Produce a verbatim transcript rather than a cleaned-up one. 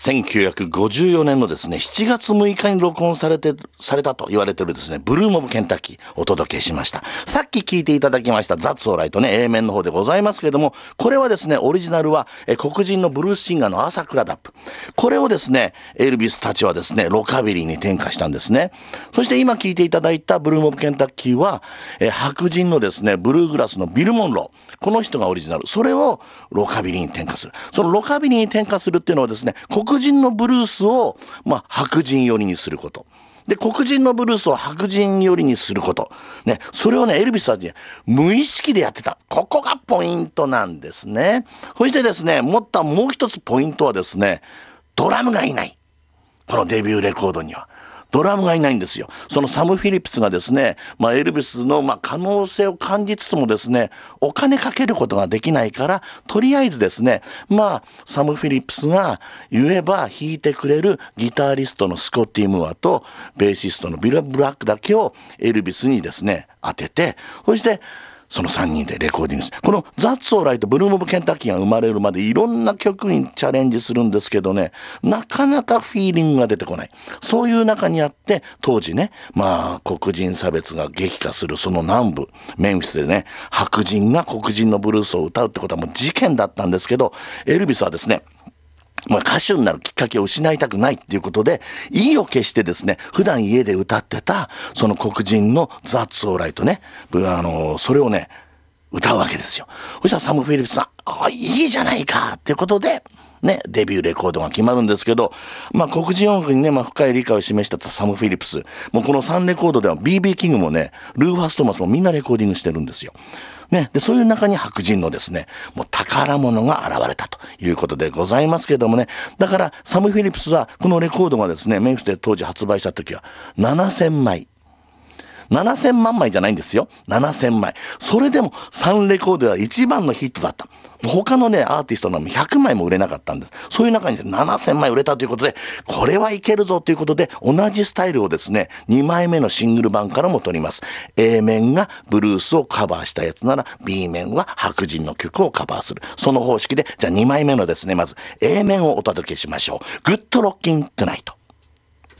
せんきゅうひゃくごじゅうよねんのですね、しちがつむいかに録音されて、されたと言われているですね、ブルームオブケンタッキーお届けしました。さっき聞いていただきましたザッツオーライトね、A 面の方でございますけれども、これはですね、オリジナルはえ黒人のブルースシンガーのアーサー・クラダップ。これをですね、エルビスたちはですね、ロカビリーに転化したんですね。そして今聞いていただいたブルームオブケンタッキーは、え白人のですね、ブルーグラスのビル・モンロー。この人がオリジナル。それをロカビリーに転化する。そのロカビリーに転化するっていうのはですね、黒人のブルースを、まあ、白人寄りにすること。で、黒人のブルースを白人寄りにすること。ね、それをね、エルビスたちね、無意識でやってた。ここがポイントなんですね。そしてですね、もっともう一つポイントはですね、ドラムがいない。このデビューレコードには。ドラムがいないんですよ。そのサム・フィリップスがですね、まあ、エルビスのまあ可能性を感じつつもですね、お金かけることができないから、とりあえずですね、まあ、サム・フィリップスが言えば弾いてくれるギタリストのスコッティ・ムーアと、ベーシストのビル・ブラックだけをエルビスにですね、当てて、そして、そのさんにんでレコーディングして、このザッツオーライトブルームオブケンタッキーが生まれるまでいろんな曲にチャレンジするんですけどね、なかなかフィーリングが出てこない。そういう中にあって、当時ね、まあ黒人差別が激化するその南部、メンフィスでね、白人が黒人のブルースを歌うってことはもう事件だったんですけど、エルビスはですね、まあ、歌手になるきっかけを失いたくないっていうことで、意を決してですね、普段家で歌ってた、その黒人のザッツオーライトね、あの、それをね、歌うわけですよ。そしたらサム・フィリップスさん、ああ、いいじゃないかっていうことで、ね、デビューレコードが決まるんですけど、まあ黒人音楽にね、まあ深い理解を示したサム・フィリップス。もうこのさんレコードでは ビービー キングもね、ルーファス・トーマスもみんなレコーディングしてるんですよ。ね、で、そういう中に白人のですね、もう宝物が現れたということでございますけれどもね。だからサム・フィリップスはこのレコードがですね、メンフィスで当時発売した時はななせんまい。ななせんまんまいじゃないんですよ。ななせんまい。それでもさんレコードは一番のヒットだった。他のね、アーティストのひゃくまいも売れなかったんです。そういう中にななせんまい売れたということで、これはいけるぞということで、同じスタイルをですね、にまいめのシングル版からも取ります。A 面がブルースをカバーしたやつなら、B 面は白人の曲をカバーする。その方式で、じゃあにまいめのですね、まず A 面をお届けしましょう。グッドロッキントゥナイト。